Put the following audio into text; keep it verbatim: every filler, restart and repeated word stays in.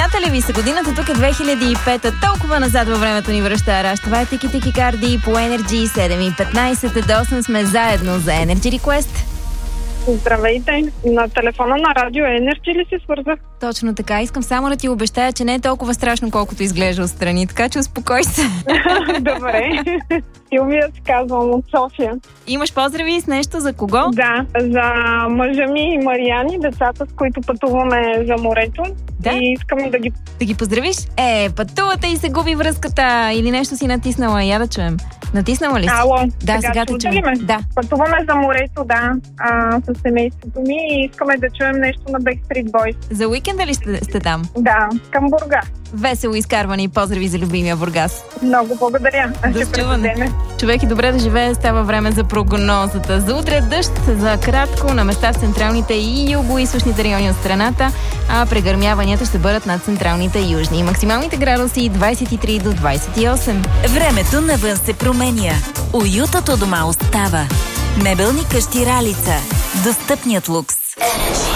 Позната ли ви се годината? Тук е две хиляди и пета. Толкова назад във времето ни връща Араш. Това е Тики Тики Карди по Energy. седем и петнайсет до осем сме заедно за Energy Request. Здравейте! На телефона на Радио Energy ли се свързах? Точно така. Искам само да ти обещая, че не е толкова страшно, колкото изглежда отстрани. Така че успокой се. Добре. Силвия се казвам от София. Имаш поздрави с нещо за кого? Да, за мъжа ми и Мариани, децата, с които пътуваме за морето. Да? И искам да ги... Да ги поздравиш? Е, пътувате и се губи връзката. Или нещо си натиснала. Я да чуем. Натиснала ли си? Ало, да, сега, сега те чуете чуем. ли ме? Да. Пътуваме за морето, да, а, с семейството ми и искаме да чуем нещо на Backstreet Boys. За уикенда ли сте, сте там? Да, към Бургас. Весело изкарване и поздрави за любимия Бургас. Много благодаря. До Ще чуване. предадеме. Човек и добре да живее, става време за прогнозата. За утре дъжд, за кратко на места в централните и юго-източните райони от страната, а прегърмяванията ще бъдат над централните и южни. Максималните градуси двайсет и три до двайсет и осем. Времето навън се променя. Уютът у дома остава. Мебелни къщи Ралица. Достъпният лукс.